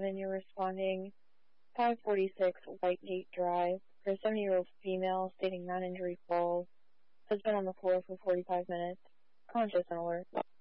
911, you're responding 546 Whitegate Drive for a 70-year-old female stating non-injury falls. Has been on the floor for 45 minutes. Conscious and alert.